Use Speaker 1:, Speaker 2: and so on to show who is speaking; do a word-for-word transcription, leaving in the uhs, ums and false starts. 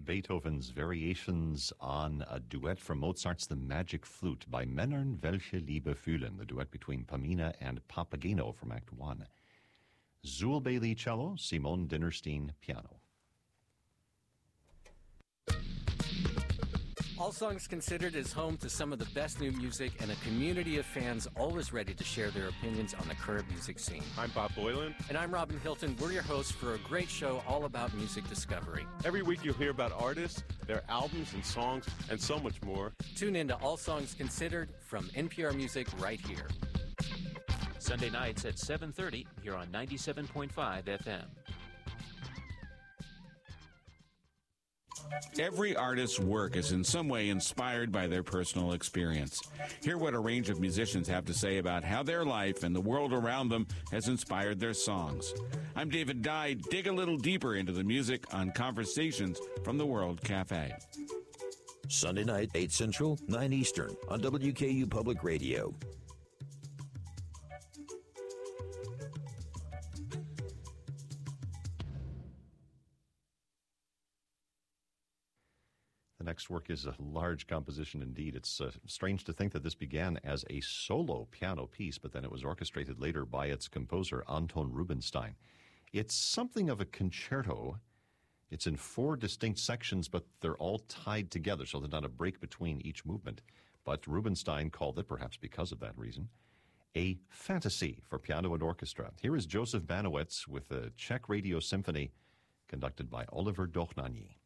Speaker 1: Beethoven's Variations on a duet from Mozart's The Magic Flute by Männern welche Liebe fühlen, the duet between Pamina and Papageno from Act One. Zul Bailey cello, Simone Dinnerstein piano.
Speaker 2: All Songs Considered is home to some of the best new music and a community of fans always ready to share their opinions on the current music scene.
Speaker 3: I'm Bob Boylan.
Speaker 2: And I'm Robin Hilton. We're your hosts for a great show all about music discovery.
Speaker 3: Every week you'll hear about artists, their albums and songs, and so much more.
Speaker 2: Tune in to All Songs Considered from N P R Music right here.
Speaker 4: Sunday nights at seven thirty here on ninety-seven point five F M.
Speaker 5: Every artist's work is in some way inspired by their personal experience. Hear what a range of musicians have to say about how their life and the world around them has inspired their songs. I'm David Dye. Dig a little deeper into the music on Conversations from the World Cafe.
Speaker 6: Sunday night, eight Central, nine Eastern on W K U Public Radio.
Speaker 1: The next work is a large composition indeed. It's uh, strange to think that this began as a solo piano piece, but then it was orchestrated later by its composer, Anton Rubinstein. It's something of a concerto. It's in four distinct sections, but they're all tied together, so there's not a break between each movement. But Rubinstein called it, perhaps because of that reason, a fantasy for piano and orchestra. Here is Joseph Banowetz with the Czech Radio Symphony, conducted by Oliver Dochnani.